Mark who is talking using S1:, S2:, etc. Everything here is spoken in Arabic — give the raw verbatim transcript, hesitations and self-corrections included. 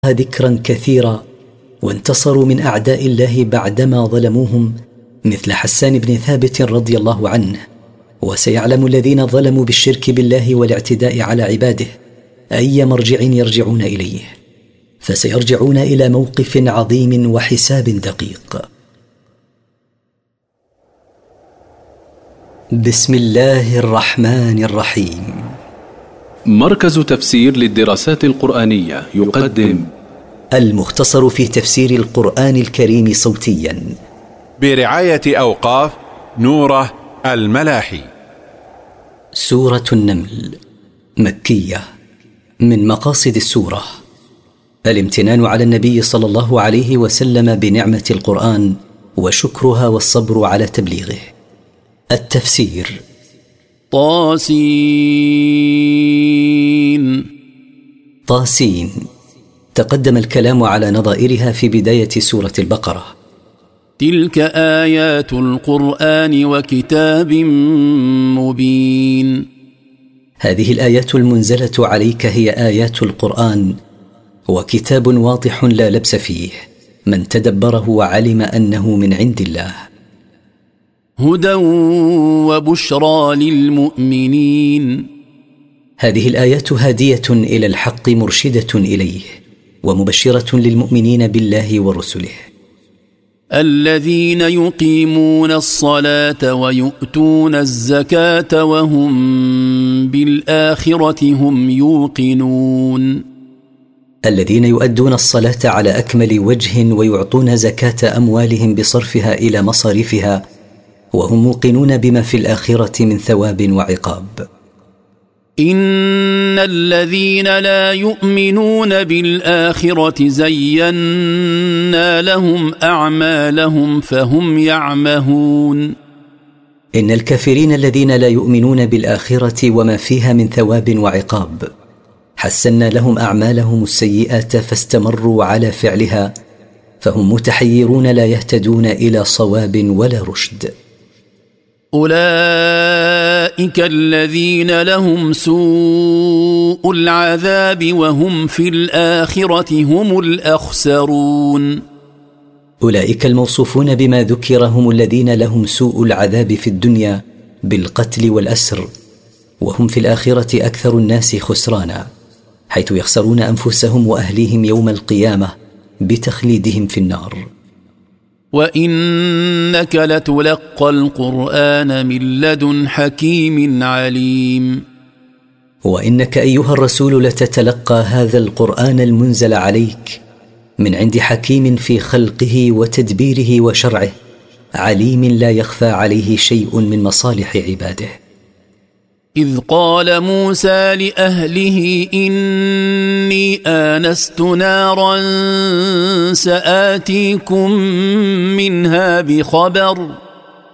S1: ذكرا كثيرا وانتصروا من أعداء الله بعدما ظلموهم، مثل حسان بن ثابت رضي الله عنه. وسيعلم الذين ظلموا بالشرك بالله والاعتداء على عباده أي مرجع يرجعون إليه، فسيرجعون إلى موقف عظيم وحساب دقيق. بسم الله الرحمن الرحيم.
S2: مركز تفسير للدراسات القرآنية يقدم
S1: المختصر في تفسير القرآن الكريم صوتيا
S3: برعاية أوقاف نوره الملاحي.
S1: سورة النمل مكية. من مقاصد السورة الامتنان على النبي صلى الله عليه وسلم بنعمة القرآن وشكرها والصبر على تبليغه. التفسير.
S4: طاسين.
S1: طاسين. تقدم الكلام على نظائرها في بداية سورة البقرة.
S4: تلك آيات القرآن وكتاب مبين.
S1: هذه الآيات المنزلة عليك هي آيات القرآن وكتاب واضح لا لبس فيه، من تدبره وعلم أنه من عند الله.
S4: هدى وبشرى للمؤمنين.
S1: هذه الآيات هادية إلى الحق مرشدة إليه ومبشرة للمؤمنين بالله ورسله.
S4: الذين يقيمون الصلاة ويؤتون الزكاة وهم بالآخرة هم يوقنون.
S1: الذين يؤدون الصلاة على أكمل وجه ويعطون زكاة أموالهم بصرفها إلى مصارفها وهم موقنون بما في الآخرة من ثواب وعقاب.
S4: إن الذين لا يؤمنون بالآخرة زينا لهم أعمالهم فهم يعمهون.
S1: إن الكافرين الذين لا يؤمنون بالآخرة وما فيها من ثواب وعقاب حسنا لهم أعمالهم السيئات فاستمروا على فعلها، فهم متحيرون لا يهتدون إلى صواب ولا رشد.
S4: أولئك الذين لهم سوء العذاب وهم في الآخرة هم الأخسرون.
S1: أولئك الموصوفون بما ذكر هم الذين لهم سوء العذاب في الدنيا بالقتل والأسر، وهم في الآخرة أكثر الناس خسرانا، حيث يخسرون أنفسهم وأهليهم يوم القيامة بتخليدهم في النار.
S4: وإنك لتلقى القرآن من لدن حكيم عليم.
S1: وإنك أيها الرسول لتتلقى هذا القرآن المنزل عليك من عند حكيم في خلقه وتدبيره وشرعه، عليم لا يخفى عليه شيء من مصالح عباده.
S4: إذ قال موسى لأهله إني آنست نارا سآتيكم منها بخبر